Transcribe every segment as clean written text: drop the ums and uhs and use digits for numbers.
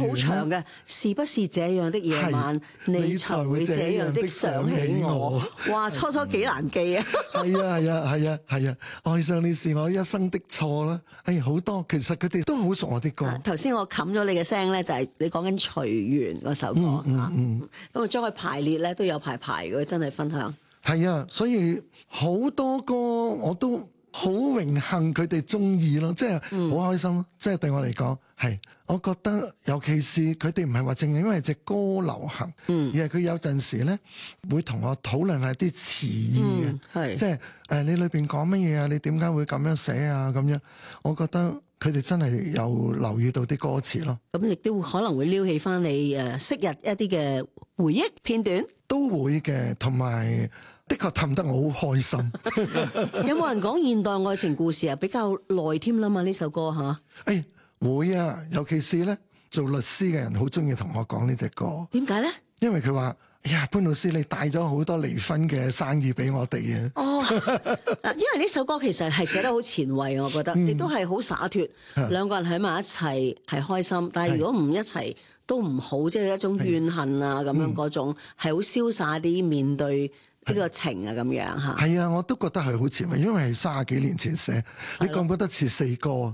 好長嘅，是不是這樣的夜晚，你才會這樣的想起我？哇，初初幾難記啊！ 係啊，愛上你是我一生的錯啦。好多其實佢哋都好熟我啲歌。 頭先我冚咗你嘅聲咧，就係你講緊隨緣嗰首歌嚇。咁啊，將佢排列咧都有排嘅，真係分享。 係啊，所以好多歌我都好榮幸佢哋中意咯，即係好開心咯。即係對我嚟講係，我覺得尤其是佢哋唔係話淨係因為隻歌流行，而係佢有陣時咧會同我討論下啲詞意嘅，即係你裏邊講乜嘢啊？你點解會咁樣寫啊？咁樣，我覺得佢哋真係有留意到啲歌詞咯。 咁亦都可能會撩起翻你昔日一啲嘅回憶片段， 都會嘅，同埋的確氹得我好開心。 有冇人講現代愛情故事啊？比較耐添啦嘛，呢首歌嚇。 會啊，尤其是咧做律師嘅人好中意同我講呢隻歌。 點解咧？ 因為佢話：哎呀，潘老師你帶咗好多離婚嘅生意俾我哋啊！ 因為呢首歌其實係寫得好前衛，我覺得亦都係好灑脱。兩個人喺埋一齊係開心，但係如果唔一齊都唔好，即係一種怨恨啊咁樣嗰種，係好瀟灑啲面對呢個情啊咁樣嚇。係啊，我都覺得係好前衛，因為係30幾年前寫，你覺唔覺得似四哥？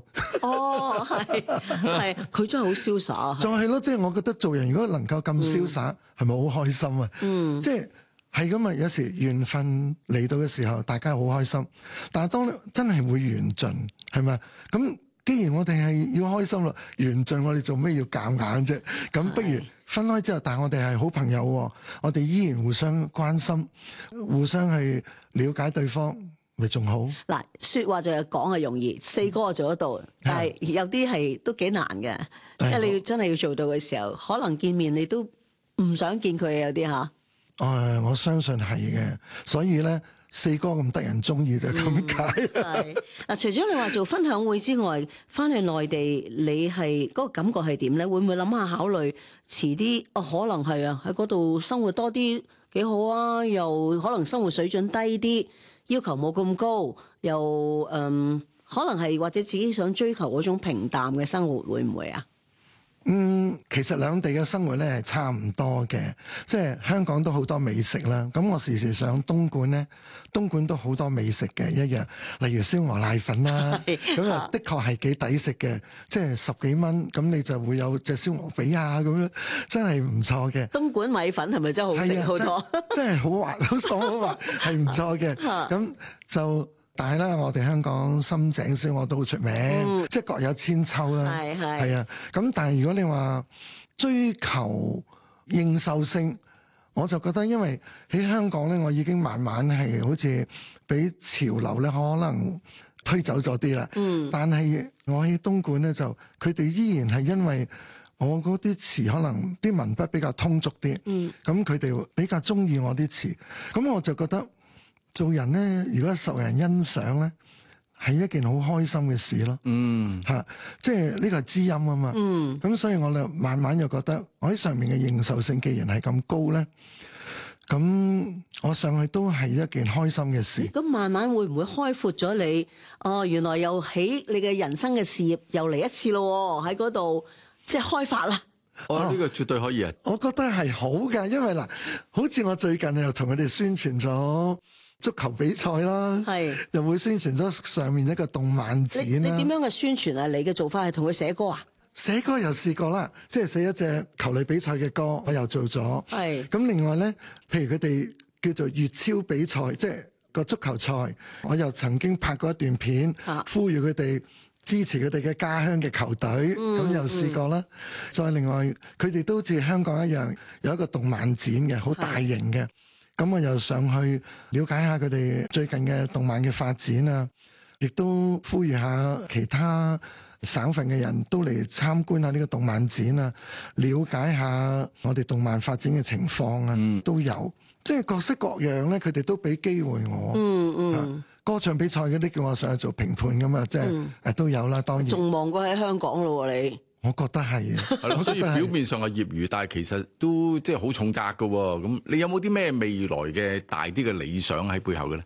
係，佢真係好瀟灑。 就係咯，即係我覺得做人如果能夠咁瀟灑，係咪好開心啊？即係咁啊！有時緣分嚟到嘅時候，大家好開心。但係當真係會緣盡，係咪？咁既然我哋係要開心咯，緣盡我哋做咩要夾硬啫？咁不如分開之後，但係我哋係好朋友，我哋依然互相關心，互相去了解對方。咪仲好嗱，說話就係講係容易，四哥做得到，但係有啲係都幾難嘅，即係你真係要做到嘅時候，可能見面你都唔想見佢有啲嚇。 我相信係嘅，所以咧四哥咁得人中意就咁解。 係嗱，除咗你話做分享會之外，翻去內地你係嗰個感覺係點咧？會唔會諗下考慮遲啲？可能係啊，喺嗰度生活多啲幾好啊，又可能生活水準低啲。要求冇咁高，又可能係或者自己想追求嗰種平淡嘅生活，會唔會啊？ 其實兩地嘅生活咧係差唔多嘅，即係香港都好多美食啦。咁我時時上東莞咧，東莞都好多美食嘅一樣，例如燒鵝瀨粉啦，咁啊的確係幾抵食嘅，即係10幾蚊，咁你就會有隻燒鵝髀啊咁樣，真係唔錯嘅。 東莞米粉係咪真係好食好多？ 真係好滑，好爽好滑，係唔錯嘅。咁就。但係咧，我哋香港深井燒鵝都好出名，即係各有千秋啦。係啊，咁但係如果你話追求認受性，我就覺得因為喺香港咧，我已經慢慢係好似俾潮流咧可能推走咗啲啦。但係我喺東莞咧就佢哋依然係因為我嗰啲詞可能啲文筆比較通俗啲，咁佢哋比較中意我啲詞，咁我就覺得。做人咧，如果受人欣賞咧，係一件好開心嘅事咯。即係呢個係知音啊嘛。咁所以我就慢慢又覺得，我喺上面嘅認受性既然係咁高咧，咁我上去都係一件開心嘅事。 咁慢慢會唔會開闊咗你？原來又起你嘅人生嘅事業又嚟一次咯，喺嗰度即係開發啦。 呢個絕對可以啊！ 我覺得係好㗎，因為嗱，好似我最近又同佢哋宣傳咗足球比賽啦，又會宣傳咗上面一個動漫展啦。 你點樣嘅宣傳啊？你嘅做法係同佢寫歌啊？ 寫歌又試過啦，即係寫一隻球類比賽嘅歌，我又做咗。咁另外咧，譬如佢哋叫做粵超比賽，即係個足球賽，我又曾經拍過一段片，呼籲佢哋支持佢哋嘅家鄉嘅球隊，咁又試過啦。再另外，佢哋都好似香港一樣有一個動漫展嘅，好大型嘅。咁我又上去了解下佢哋最近嘅動漫嘅發展啊，亦都呼籲下其他省份嘅人都嚟參觀下呢個動漫展啊，了解下我哋動漫發展嘅情況啊，都有，即係各式各樣咧，佢哋都俾機會我。歌唱比賽嗰啲叫我上去做評判咁啊，即係都有啦。當然仲忙過喺香港咯，你。 我覺得係啊， 所以表面上係業餘，但係其實都即係好重責㗎喎。咁你有冇啲咩未來嘅大啲嘅理想喺背後嘅咧？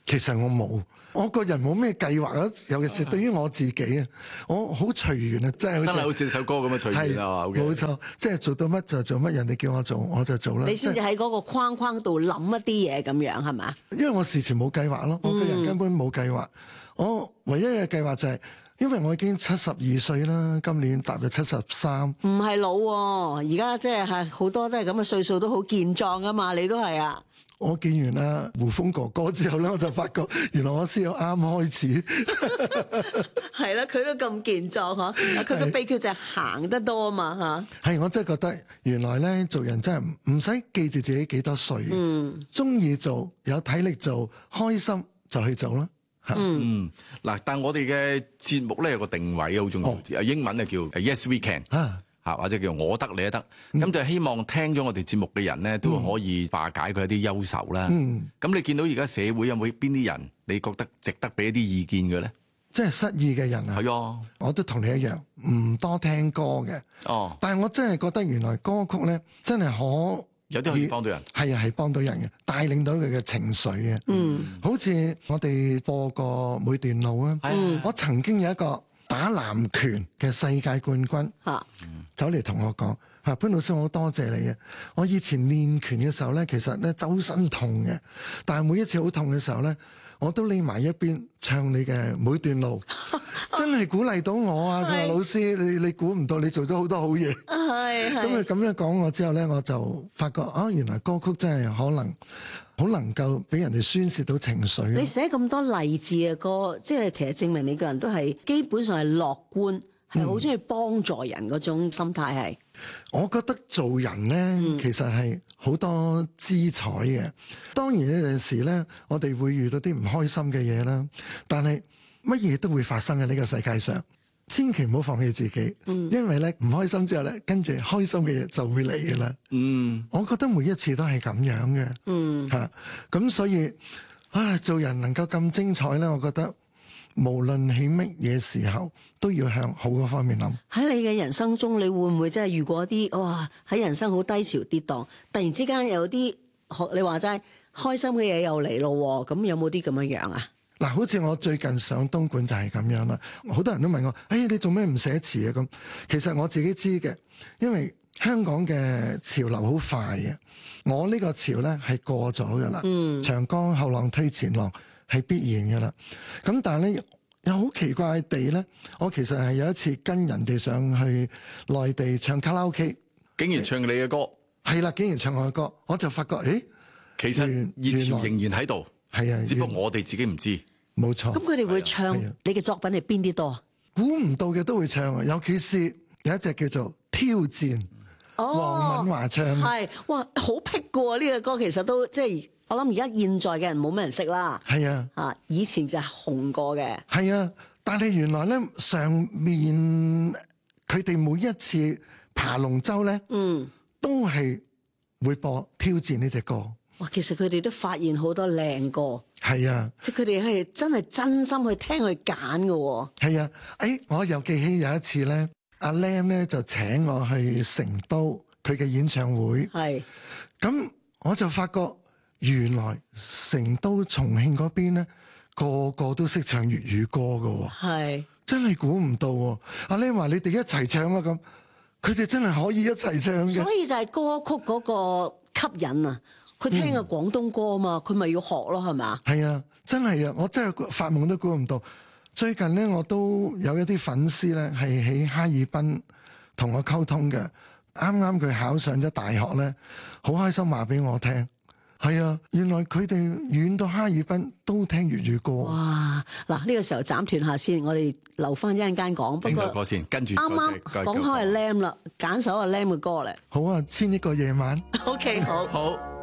其實我冇，我個人冇咩計劃啊，尤其是對於我自己啊，我好隨緣啊，真係好似首歌咁嘅隨緣啊， 冇錯，即係做到乜就做乜，人哋叫我做我就做啦。 你先至喺嗰個框框度諗一啲嘢咁樣係嘛？ 因為我事前冇計劃咯，我個人根本冇計劃，我唯一嘅計劃就係。因為我已經72歲啦，今年踏入73， 唔係老喎，而家即係好多都係咁嘅歲數，都好健壯噶嘛，你都係啊！ 我見完阿胡楓哥哥之後咧，我就發覺原來我先有啱開始。 係啦，佢都咁健壯嗬，佢個秘訣就係行得多啊嘛嚇。 係，我真係覺得原來咧做人真係唔使記住自己幾多歲，中意做有體力做，開心就去做啦。 嗱，但係我哋嘅節目咧有個定位好重要，英文咧叫 Yes We Can 或者叫我得你都得，咁就希望聽咗我哋節目嘅人咧都可以化解佢一啲憂愁啦。咁你見到而家社會有冇邊啲人你覺得值得俾一啲意見嘅咧？ 即係失意嘅人啊！ 係啊， 我都同你一樣，唔多聽歌嘅。但係我真係覺得原來歌曲咧真係有啲可以幫到人， 係啊，係幫到人嘅，帶領到佢嘅情緒嘅。好似我哋播過每段路啊。我曾經有一個打籃拳嘅世界冠軍，走嚟同我講：潘老師，我好多謝你啊！我以前練拳嘅時候咧，其實咧周身痛嘅，但係每一次好痛嘅時候咧，我都匿埋一邊唱你嘅每段路，真係鼓勵到我啊！佢話老師，你估唔到你做咗好多好嘢。咁佢咁樣講我之後咧，我就發覺原來歌曲真係可能好能夠俾人哋宣泄到情緒。 你寫咁多勵志嘅歌，即係其實證明你個人都係基本上係樂觀，係好中意幫助人嗰種心態係。 我覺得做人咧，其實係好多姿彩嘅。當然有陣時咧，我哋會遇到啲唔開心嘅嘢啦，但係乜嘢都會發生嘅呢個世界上。千祈唔好放棄自己，因為咧唔開心之後咧，跟住開心嘅嘢就會嚟嘅啦。我覺得每一次都係咁樣嘅，咁所以做人能夠咁精彩咧，我覺得無論喺乜嘢時候都要向好嘅方面諗。 喺你嘅人生中，你會唔會真係遇過一啲喺人生好低潮跌宕，突然之間有啲學你話齋開心嘅嘢又嚟咯？咁有冇啲咁樣樣啊？ 嗱，好似我最近上東莞就係咁樣啦，好多人都問我：你做咩唔寫詞啊？咁其實我自己知嘅，因為香港嘅潮流好快嘅，我呢個潮咧係過咗噶啦，長江後浪推前浪係必然噶啦。咁但係咧又好奇怪地咧，我其實係有一次跟人哋上去內地唱卡拉 OK， 竟然唱你嘅歌， 係啦，竟然唱我嘅歌，我就發覺其實熱潮仍然喺度， 係啊， 只不過我哋自己唔知。 冇錯。 咁佢哋會唱你嘅作品係邊啲多啊？ 估唔到嘅都會唱啊，尤其是有一隻叫做《挑戰》，黃敏華唱。 係，哇，好僻嘅喎呢個歌，其實都即係我諗而家現在嘅人冇乜人識啦。 係啊， 以前就係紅過嘅。 係啊，但係原來咧上面佢哋每一次爬龍舟咧，都係會播《挑戰》呢隻歌。 哇！其實佢哋都發現好多靚歌， 係啊， 即係佢哋係真係真心去聽去揀嘅喎。 係啊，我又記起有一次咧，阿 Lam 咧就請我去成都佢嘅演唱會， 係咁我就發覺原來成都重慶嗰邊咧個個都識唱粵語歌嘅喎， 係真係估唔到喎。阿 Lam 話你哋一齊唱啊咁，佢哋真係可以一齊唱嘅。 所以就係歌曲嗰個吸引啊！佢聽嘅廣東歌啊嘛，佢咪要學咯，係咪？ 係啊，真係啊！我真係發夢都估唔到。最近咧，我都有一啲粉絲咧，係喺哈爾濱同我溝通嘅。啱啱佢考上咗大學咧，好開心話俾我聽。係啊，原來佢哋遠到哈爾濱都聽粵語歌。 哇！嗱，呢個時候斬斷下先，我哋留翻一陣間講。不過歌先，跟住啱啱講開係 Lam 啦，揀首係 Lam 嘅歌嚟。 好啊，千億個夜晚。 OK，好。 好。